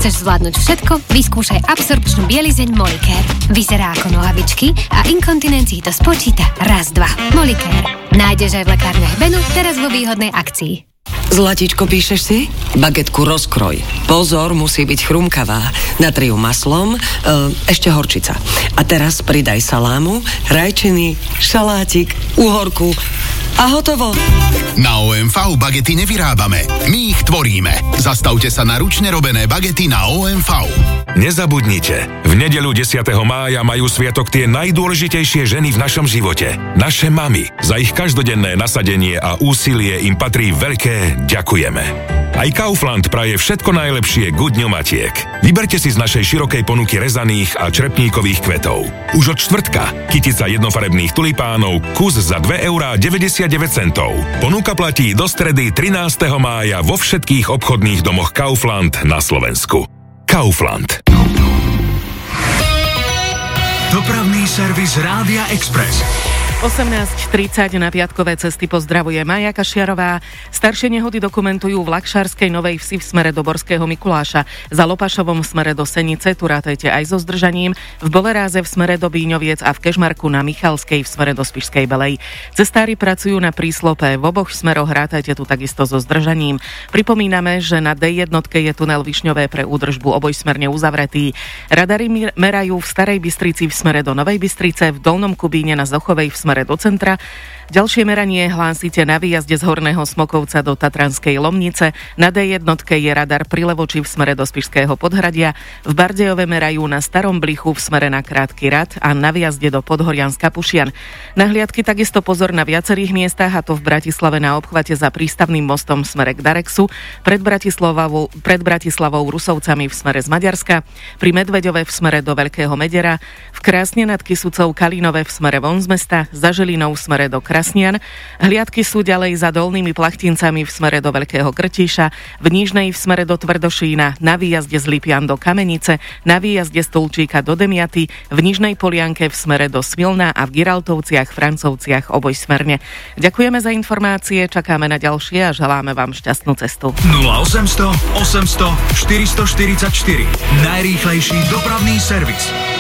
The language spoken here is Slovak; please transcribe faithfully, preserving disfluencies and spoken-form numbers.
chceš zvládnuť všetko, vyskúšaj absorpčnú bielizeň Molicare. Vyzerá ako nohavičky a inkontinencii to spočíta raz, dva. Molicare. Nájdeš aj v lekárniach Benu, teraz vo výhodnej akcii. Zlatičko, píšeš si? Bagetku rozkroj. Pozor, musí byť chrumkavá. Natri ju maslom, e, ešte horčica. A teraz pridaj salámu, rajčiny, šalátik, uhorku a hotovo. Na ó em vé bagety nevyrábame, my ich tvoríme. Zastavte sa na ručne robené bagety na ó em vé. Nezabudnite, v nedeľu desiateho mája majú sviatok tie najdôležitejšie ženy v našom živote. Naše mamy. Za ich každodenné nasadenie a úsilie im patrí veľké ďakujeme. Aj Kaufland praje všetko najlepšie k Dňu Matiek. Vyberte si z našej širokej ponuky rezaných a črepníkových kvetov. Už od štvrtka kytica jednofarebných tulipánov kus za dve eurá deväťdesiatdeväť centov. Ponuka platí do stredy trinásteho mája vo všetkých obchodných domoch Kaufland na Slovensku. Kaufland. Dopravný servis Rádia Express. osemnásť tridsať na piatkové cesty pozdravuje Maja Kašiarová. Staršie nehody dokumentujú v Lakšárskej Novej Vsi v smere do Borského Mikuláša. Za Lopašovom v smere do Senice, tu rátajte aj so zdržaním. V Boleráze v smere do Bíňoviec a v Kežmarku na Michalskej v smere do Spišskej Belej. Cestári pracujú na príslope. V oboch smeroch rátajte tu takisto so zdržaním. Pripomíname, že na dé jednotke je tunel Višňové pre údržbu obojsmerne uzavretý. Radary merajú v Starej Bystrici v smere do Novej Bystrice, v Dolnom Kubíne na Zochovej v smere do centra. Ďalšie meranie hlásite na výjazde z Horného Smokovca do Tatranskej Lomnice. Na dé jednotke je radar pri Levoči v smere do Spišského Podhradia. V Bardejove merajú na Starom Blichu v smere na Krátky rad a na výjazde do Podhorianska Pušian. Na hliadky takisto pozor na viacerých miestach, a to v Bratislave na obchvate za prístavným mostom v smere k Darexu, pred Bratislavou, pred Bratislavou Rusovcami v smere z Maďarska, pri Medveďove v smere do Veľkého Medera, v Krásne nad Kysucou Kalínove v smere von z mesta, za Žilinou v smere do Krasnian. Hliadky sú ďalej za Dolnými Plachtincami v smere do Veľkého Krtíša, v Nížnej v smere do Tvrdošína, na výjazde z Lipian do Kamenice, na výjazde z Tulčíka do Demiaty, v Nižnej Polianke v smere do Smilna a v Giraltovciach, Francovciach obojsmerne. Ďakujeme za informácie, čakáme na ďalšie a želáme vám šťastnú cestu. nula osemsto osemsto štyristoštyridsaťštyri. Najrýchlejší dopravný servis.